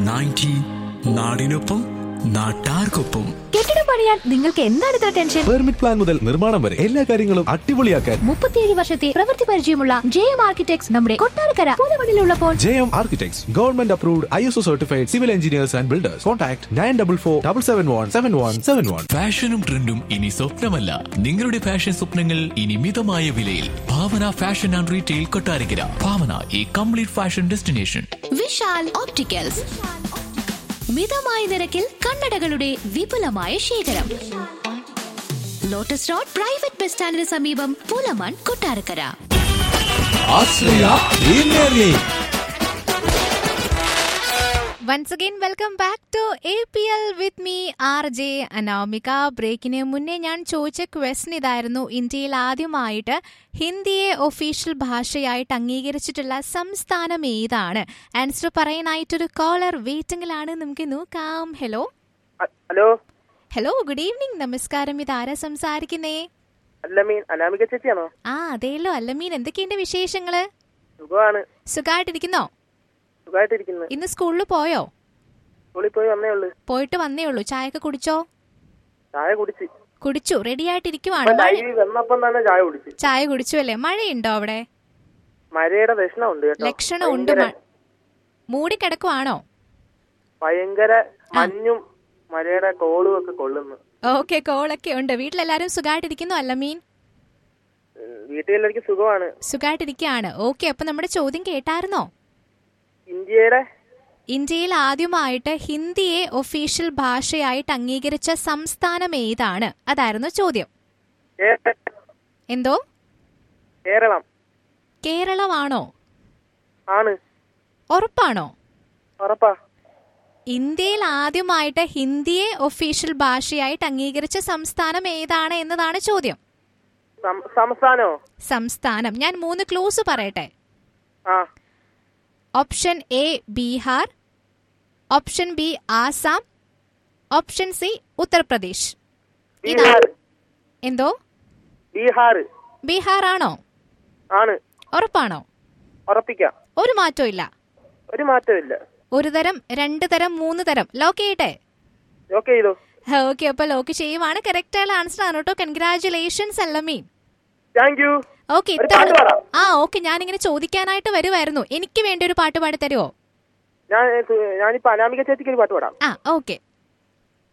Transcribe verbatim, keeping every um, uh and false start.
Ninety നാടിനൊപ്പം നാട്ടാർക്കൊപ്പം. കെട്ടിടം പണിയാൻ നിങ്ങൾക്ക് എന്താണ് ഇത്ര ടെൻഷൻ? പെർമിറ്റ് പ്ലാൻ മുതൽ നിർമ്മാണം വരെ എല്ലാ കാര്യങ്ങളും അടിപൊളിയാക്കാൻ മുപ്പത്തിയേഴ് വർഷത്തെ പ്രവൃത്തി പരിചയമുള്ള ജെ എം ആർക്കിടെക്ട്സ് നമ്മുടെ Kottarakkara പുതുമണിലുള്ളപ്പോൾ. J M architects government approved I S O certified civil engineers and builders. Contact nine double four double seven one seven one seven one. ഫാഷനും ട്രെൻഡും ഇനി സ്വപ്നമല്ല, നിങ്ങളുടെ ഫാഷൻ സ്വപ്നങ്ങൾ ഇനി മിതമായ വിലയിൽ. ഭാവന ഫാഷൻ ആൻഡ് റീറ്റെയിൽ കൊട്ടാരക്കര. ഭാവന, ഈ complete fashion destination. Vishal opticals, മിതമായ നിരക്കിൽ കണ്ണടകളുടെ വിപുലമായ ശേഖരം. ലോട്ടസ് റോഡ് പ്രൈവറ്റ് ബസ് സ്റ്റാൻഡിന് സമീപം, പൂലമാൻ, Kottarakkara. Once again, welcome back to A P L with me, R J Anamika. ബ്രേക്കിന് മുന്നേ ഞാൻ ചോദിച്ച ക്വസ്റ്റ്യൻ ഇതായിരുന്നു: ഇന്ത്യയിൽ ആദ്യമായിട്ട് ഹിന്ദിയെ ഒഫീഷ്യൽ ഭാഷയായിട്ട് അംഗീകരിച്ചിട്ടുള്ള സംസ്ഥാനം ഏതാണ്? ആൻസർ പറയാനായിട്ടൊരു കോളർ വെയിറ്റിംഗിലാണ്, നമുക്ക് നോക്കാം. Hello hello hello good evening, നമസ്കാരം. ഇതാരാ സംസാരിക്കുന്നേ? അല്ലമീൻ. അനാമിക ചേച്ചിയാണോ? ആ അതേലോ അല്ലമീൻ. എന്തൊക്കെയുണ്ട് വിശേഷങ്ങള്? സുഖമാണ്. സുഖമായിട്ടിരിക്കുന്നോ? സുഖമായിട്ടിരിക്കുന്നു. ഇന്ന് സ്കൂളിൽ പോയോ? സ്കൂളിൽ പോയി വന്നേ ഉള്ളൂ. പോയിട്ട് വന്നേ ഉള്ളൂ. ചായയൊക്കെ കുടിച്ചോ? ചായ കുടിച്ചു. കുടിച്ചു, റെഡി ആയിട്ടിരിക്കുവാണ്. വന്നപ്പം തന്നെ ചായ കുടിച്ചു. ചായ കുടിച്ചു അല്ലേ? മഴയുണ്ടോ അവിടെ? മഴയുടെ ലക്ഷണമുണ്ട് കേട്ടോ. ലക്ഷണമുണ്ട്. മൂടിക്കിടക്കുവാണോ? ഭയങ്കര മഞ്ഞും മഴയുടെ കോളും ഒക്കെ കൊള്ളുന്നു. ഓക്കെ, കോളൊക്കെ ഉണ്ട്. വീട്ടിലെല്ലാരും സുഖമായിട്ടിരിക്കുന്നു അല്ല മീൻ? വീട്ടിലെല്ലാവർക്കും സുഖമാണ്. സുഖമായിട്ടിരിക്കുകയാണ്. ഓക്കെ, അപ്പൊ നമ്മുടെ ചോദ്യം കേട്ടായിരുന്നോ? ഇന്ത്യയുടെ ഇന്ത്യയിൽ ആദ്യമായിട്ട് ഹിന്ദിയെ ഒഫീഷ്യൽ ഭാഷയായിട്ട് അംഗീകരിച്ച സംസ്ഥാനം ഏതാണ്? അതായിരുന്നു ചോദ്യം. എന്തോ? കേരളം. കേരളമാണോ? ആണ്. ഉറപ്പാണോ? ഉറപ്പാ. ഇന്ത്യയിൽ ആദ്യമായിട്ട് ഹിന്ദിയെ ഒഫീഷ്യൽ ഭാഷയായിട്ട് അംഗീകരിച്ച സംസ്ഥാനം ഏതാണ് എന്നതാണ് ചോദ്യം. സംസ്ഥാനോ? സംസ്ഥാനം. ഞാൻ മൂന്ന് ക്ലൂസ് പറയട്ടെ. Option A Bihar, option B Assam, option C Uttar Pradesh. എന്തോ? ബീഹാർ. ബീഹാർ ആണോ? ആണ്. ഉറപ്പാണോ? ഉറപ്പിക്കാം. ഒരു മാറ്റവും ഇല്ല? ഒരു മാറ്റവും ഇല്ല. ഒരു തരം, രണ്ട് തരം, മൂന്ന് തരം? ലോക്ക് ചെയ്യട്ടെ? ലോക്ക് ചെയ്തോ? ഓക്കെ, അപ്പൊ ലോക്ക് ചെയ്യുവാണ്. കറക്റ്റ് ആയ ആൻസർ ആണ് കേട്ടോ. Congratulations Allameen. Thank you. Okay, ആ ഓക്കെ, ഞാനിങ്ങനെ ചോദിക്കാനായിട്ട് വരുമായിരുന്നു. എനിക്ക് വേണ്ടി ഒരു പാട്ട് പാടി തരുമോ? ഞാനിപ്പോ അനാമിക ചേച്ചിക്ക് ഒരു പാട്ട് പാടാം. ആ ഓക്കെ.